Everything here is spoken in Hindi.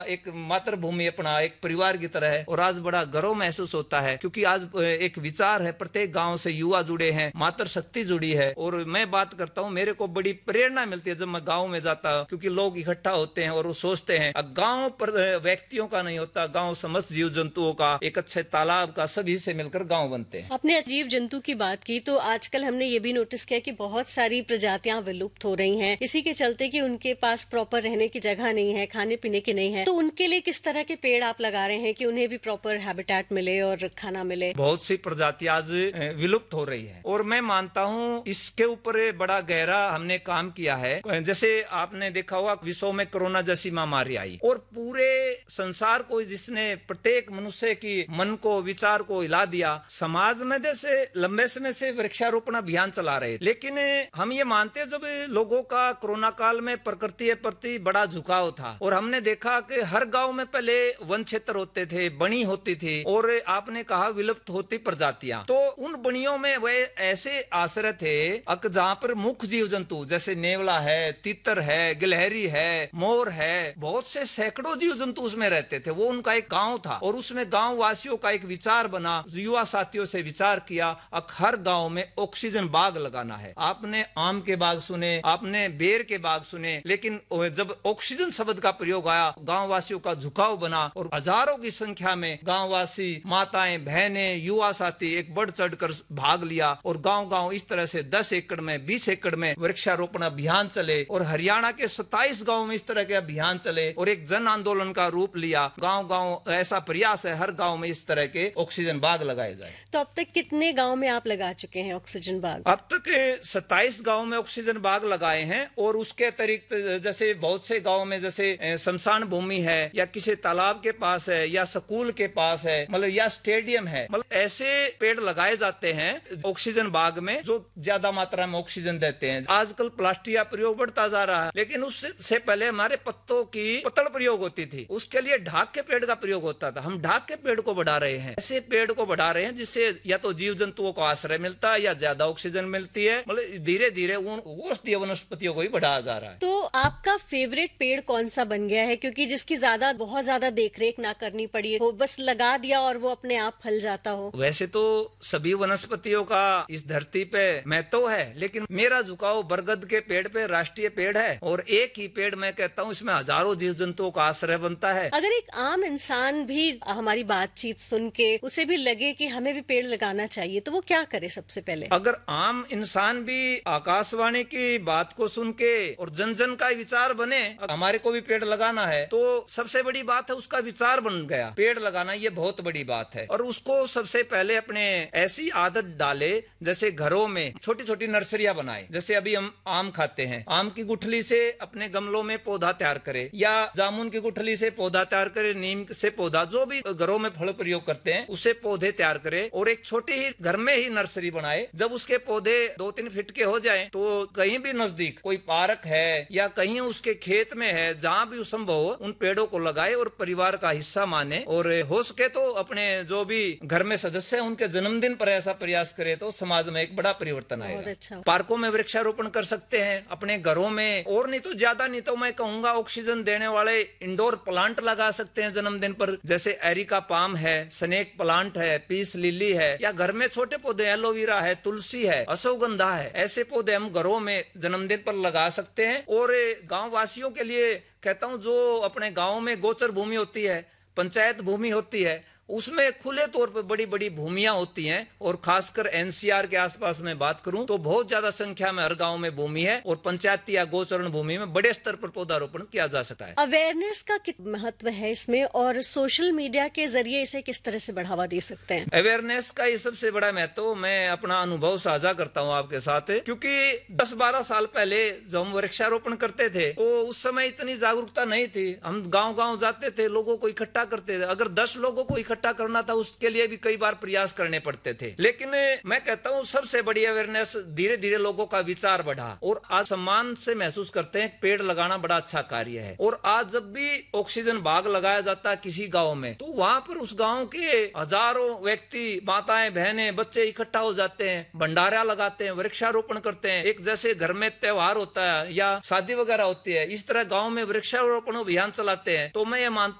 एक मातृभूमि अपना एक परिवार की तरह है और आज बड़ा गर्व महसूस होता है, क्योंकि आज एक विचार है, प्रत्येक गांव से युवा जुड़े हैं, मातृ शक्ति जुड़ी है। और मैं बात करता हूँ, मेरे को बड़ी प्रेरणा मिलती है जब मैं गाँव में जाता हूँ, क्योंकि लोग इकट्ठा होते हैं और वो सोचते हैं गाँव पर व्यक्तियों का नहीं होता, गाँव समस्त जीव जंतुओं का, एक अच्छे तालाब का, सभी से मिलकर गाँव बनते हैं। आपने जीव जंतु की बात की तो आजकल हमने ये भी नोटिस किया कि बहुत सारी प्रजातियां विलुप्त हो रही हैं, इसी के चलते कि उनके पास प्रॉपर रहने की जगह नहीं है, खाने पीने की नहीं है। तो उनके लिए किस तरह के पेड़ आप लगा रहे हैं कि उन्हें भी प्रॉपर हैबिटेट मिले और खाना मिले? बहुत सी प्रजातियां आज विलुप्त हो रही है और मैं मानता हूं इसके ऊपर बड़ा गहरा हमने काम किया है। जैसे आपने देखा होगा विश्व में कोरोना जैसी महामारी आई और पूरे संसार को, जिसने प्रत्येक मनुष्य की मन को, विचार को हिला दिया। समाज में जैसे लंबे समय से वृक्षारोपण अभियान चला रहे, लेकिन हम ये मानते हैं जब लोगों का कोरोना काल में प्रकृति के प्रति बड़ा झुकाव था और हमने देखा कि हर गांव में पहले वन क्षेत्र होते थे, बनी होती थी और आपने कहा विलुप्त होती प्रजातियां, तो उन बनियों में वे ऐसे आश्रय थे जहां पर मुख्य जीव जंतु जैसे नेवला है, तीतर है, गिलहरी है, मोर है, बहुत से सैकड़ों जीव जंतु उसमें रहते थे। वो उनका एक गांव था और उसमें गांव वासियों का एक विचार बना, युवा साथियों से विचार किया, अब हर गांव में ऑक्सीजन बाग लगाना है। आपने आम के बाग सुने, आपने बेर के बाग सुने, लेकिन जब ऑक्सीजन शब्द का प्रयोग आया, गांव वासियों का झुकाव बना और हजारों की संख्या में गांववासी, माताएं, बहनें, युवा साथी एक बढ़ चढ़कर भाग लिया और गांव-गांव इस तरह से 10 एकड़ में, 20 एकड़ में वृक्षारोपण अभियान चले और हरियाणा के 27 गांव में इस तरह के अभियान चले और एक जन आंदोलन का रूप लिया। गांव-गांव ऐसा प्रयास है हर गांव में इस तरह के ऑक्सीजन बाग लगाए जाए। तो अब तक कितने गांव में आप लगा चुके हैं ऑक्सीजन बाग? अब तक 27 गांव में ऑक्सीजन बाग लगाए हैं और उसके अतिरिक्त जैसे बहुत से गांव में जैसे शमशान भूमि है या किसी तालाब के पास है या स्कूल के पास है, मतलब या स्टेडियम है, मतलब ऐसे पेड़ लगाए जाते हैं ऑक्सीजन बाग में जो ज्यादा मात्रा में ऑक्सीजन देते हैं। आजकल प्लास्टिक का प्रयोग बढ़ता जा रहा है, लेकिन उससे पहले हमारे पत्तों की पतड़ प्रयोग होती थी, उसके लिए ढाक के पेड़ का प्रयोग होता था। हम ढाक के पेड़ को बढ़ा रहे हैं, ऐसे पेड़ को बढ़ा रहे हैं जिससे या तो जीव जंतुओं को आश्रय मिलता है या ज्यादा ऑक्सीजन मिलती है, मतलब धीरे धीरे उन औषधीय वनस्पतियों को ही बढ़ाया जा रहा है। तो आपका फेवरेट पेड़ कौन सा बन गया है, क्योंकि जिसकी बहुत ज्यादा देखरेख ना करनी पड़ी हो, बस लगा दिया और वो अपने आप फल जाता हो? वैसे तो सभी वनस्पतियों का इस धरती पे महत्व है, लेकिन मेरा झुकाव बरगद के पेड़ पे, राष्ट्रीय पेड़ है और एक ही पेड़ मैं कहता हूँ इसमें हजारों जीव जंतुओं का आश्रय बनता है। अगर एक आम इंसान भी हमारी बातचीत सुन के उसे भी लगे कि हमें भी पेड़ लगाना चाहिए, तो वो क्या करे सबसे पहले? अगर आम इंसान भी आकाशवाणी की बात को सुन के और जन जन का विचार बने, हमारे को भी पेड़ लगाना है, तो सबसे बड़ी बात है उसका विचार बन गया। पेड़ लगाना ये बहुत बड़ी बात है और उसको सबसे पहले अपने ऐसी आदत डाले, जैसे घरों में छोटी छोटी नर्सरियां बनाए। जैसे अभी हम आम खाते हैं, आम की गुठली से अपने गमलों में पौधा तैयार करे या जामुन की गुठली से पौधा तैयार करे, नीम से पौधा, जो भी घरों में फल प्रयोग करते हैं उससे पौधे तैयार करे और एक छोटी ही घर में ही नर्सरी बनाए। जब उसके पौधे 2-3 फीट के हो जाएं, तो कहीं भी नजदीक कोई पार्क है या कहीं उसके खेत में है, जहां भी संभव हो उन पेड़ों को लगाए और परिवार का हिस्सा माने और हो सके तो अपने जो भी घर में सदस्य है उनके जन्मदिन पर ऐसा प्रयास करे तो समाज में एक बड़ा परिवर्तन आएगा। अच्छा। पार्कों में वृक्षारोपण कर सकते हैं, अपने घरों में, और नहीं तो ज्यादा नहीं तो मैं कहूंगा ऑक्सीजन देने वाले इंडोर प्लांट लगा सकते हैं जन्मदिन पर, जैसे एरिका पाम है, स्नेक प्लांट है, पीस लिली है, या घर में छोटे पौधे एलोवेरा है, तुलसी है, अश्वगंधा है, ऐसे पौधे हम घरों में जन्मदिन पर लगा सकते हैं। और गाँव वासियों के लिए कहता हूँ, जो अपने गाँव में गोचर भूमि होती है, पंचायत भूमि होती है, उसमें खुले तौर पर बड़ी बड़ी भूमियां होती हैं और खासकर एनसीआर के आसपास में बात करूं तो बहुत ज्यादा संख्या में हर गांव में भूमि है और पंचायती या गोचरण भूमि में बड़े स्तर पर पौधारोपण किया जा सकता है। अवेयरनेस का कितना महत्व है इसमें और सोशल मीडिया के जरिए इसे किस तरह से बढ़ावा दे सकते हैं? अवेयरनेस का ये सबसे बड़ा महत्व मैं अपना अनुभव साझा करता हूँ आपके साथ, क्योंकि 10-12 साल पहले जो हम वृक्षारोपण करते थे तो उस समय इतनी जागरूकता नहीं थी। हम गाँव गाँव जाते थे, लोगों को इकट्ठा करते थे। अगर 10 लोगों को इकट्ठा इकट्ठा करना था उसके लिए भी कई बार प्रयास करने पड़ते थे। लेकिन मैं कहता हूँ सबसे बड़ी अवेयरनेस, धीरे धीरे लोगों का विचार बढ़ा और आज सम्मान से महसूस करते हैं पेड़ लगाना बड़ा अच्छा कार्य है। और आज जब भी ऑक्सीजन बाग लगाया जाता है किसी गांव में, तो वहां पर उस गांव के हजारों व्यक्ति, माताएं, बहनें, बच्चे इकट्ठा हो जाते हैं, भंडारा लगाते हैं, वृक्षारोपण करते हैं। एक जैसे घर में त्योहार होता है या शादी वगैरह होती है, इस तरह गांव में वृक्षारोपण अभियान चलाते हैं। तो मैं ये मानता